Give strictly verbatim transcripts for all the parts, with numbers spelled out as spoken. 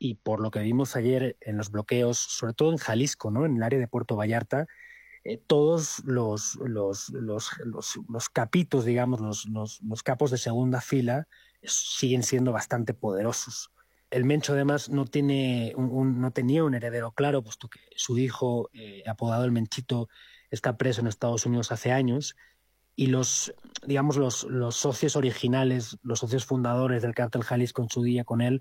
y por lo que vimos ayer en los bloqueos, sobre todo en Jalisco, ¿no? En el área de Puerto Vallarta, eh, todos los, los, los, los, los capitos, digamos, los, los, los capos de segunda fila siguen siendo bastante poderosos. El Mencho, además, no, tiene un, un, no tenía un heredero claro, puesto que su hijo, eh, apodado el Menchito, está preso en Estados Unidos hace años, y los, digamos, los, los socios originales, los socios fundadores del Cártel Jalisco en su día con él,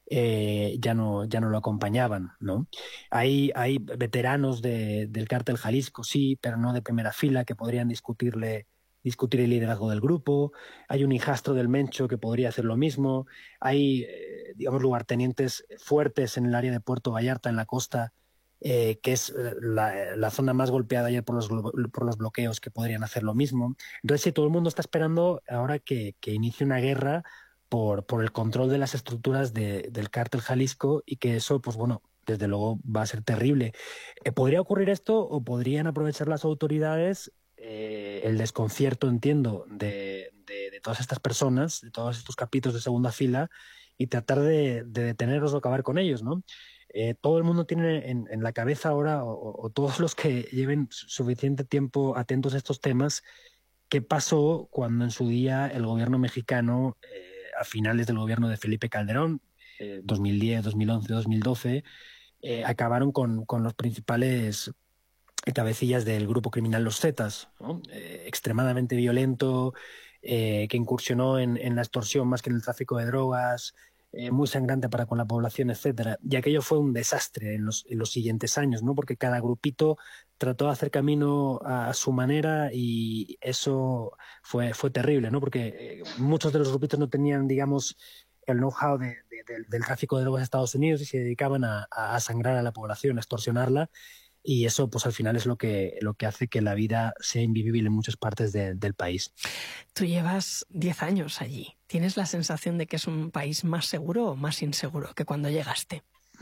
eh, ya, no, ya no lo acompañaban, ¿no? Hay, hay veteranos de, del Cártel Jalisco, sí, pero no de primera fila, que podrían discutirle, discutir el liderazgo del grupo. Hay un hijastro del Mencho que podría hacer lo mismo. Hay, eh, digamos, lugartenientes fuertes en el área de Puerto Vallarta, en la costa, Eh, que es la, la zona más golpeada ayer por los, por los bloqueos, que podrían hacer lo mismo. Entonces, sí, todo el mundo está esperando ahora que, que inicie una guerra por, por el control de las estructuras de, del Cártel Jalisco, y que eso, pues bueno, desde luego va a ser terrible. Eh, ¿Podría ocurrir esto o podrían aprovechar las autoridades eh, el desconcierto, entiendo, de, de, de todas estas personas, de todos estos capítulos de segunda fila, y tratar de, de detenerlos o acabar con ellos, ¿no? Eh, todo el mundo tiene en, en la cabeza ahora, o, o todos los que lleven suficiente tiempo atentos a estos temas, qué pasó cuando en su día el gobierno mexicano, eh, a finales del gobierno de Felipe Calderón, eh, dos mil diez, dos mil once, dos mil doce, eh, acabaron con, con los principales cabecillas del grupo criminal Los Zetas, ¿no? Eh, extremadamente violento, eh, que incursionó en, en la extorsión más que en el tráfico de drogas, eh, muy sangrante para con la población, etcétera. Y aquello fue un desastre en los, en los siguientes años, ¿no? Porque cada grupito trató de hacer camino a, a su manera, y eso fue, fue terrible, ¿no? Porque eh, muchos de los grupitos no tenían, digamos, el know-how de, de, de, del tráfico de drogas de Estados Unidos, y se dedicaban a, a sangrar a la población, a extorsionarla. Y eso, pues al final, es lo que, lo que hace que la vida sea invivible en muchas partes de, del país. Tú llevas diez años allí. ¿Tienes la sensación de que es un país más seguro o más inseguro que cuando llegaste?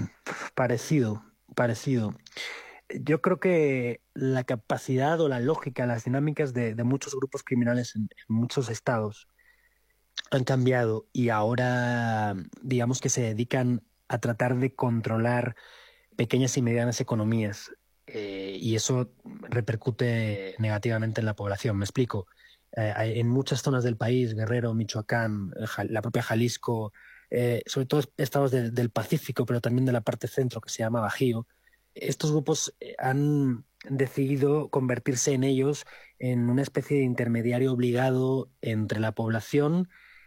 Parecido, parecido. Yo creo que la capacidad o la lógica, las dinámicas de, de muchos grupos criminales en, en muchos estados han cambiado, y ahora, digamos que se dedican a tratar de controlar pequeñas y medianas economías, eh, y eso repercute negativamente en la población. Me explico. Eh, hay- en muchas zonas del país, Guerrero, Michoacán, eh, Ja- la propia Jalisco, eh, sobre todo estados de- del Pacífico, pero también de la parte centro, que se llama Bajío, estos grupos eh, han decidido convertirse en ellos en una especie de intermediario obligado entre la población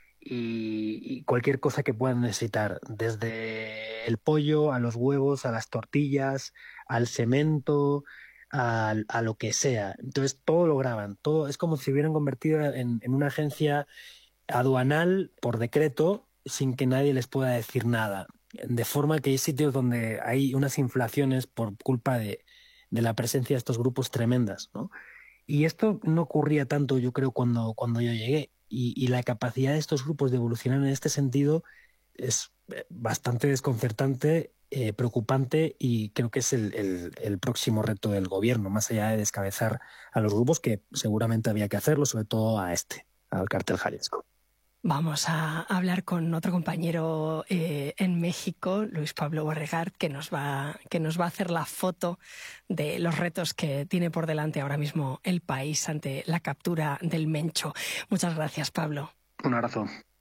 y, y cualquier cosa que puedan necesitar, desde el pollo a los huevos, a las tortillas, al cemento, al- a, lo que sea. Entonces todo lo graban, todo es como si se hubieran convertido en, en una agencia aduanal por decreto, sin que nadie les pueda decir nada. De forma que hay sitios donde hay unas inflaciones por culpa de, de la presencia de estos grupos tremendas, ¿no? Y esto no ocurría tanto, yo creo, cuando, cuando yo llegué. Y, y la capacidad de estos grupos de evolucionar en este sentido es eh, bastante desconcertante, eh, preocupante, y creo que es el, el, el próximo reto del gobierno, más allá de descabezar a los grupos, que seguramente había que hacerlo, sobre todo a este, al Cártel Jalisco. Vamos a hablar con otro compañero eh, en México, Luis Pablo Borregard, que nos va, que nos va a hacer la foto de los retos que tiene por delante ahora mismo el país ante la captura del Mencho. Muchas gracias, Pablo. Un abrazo.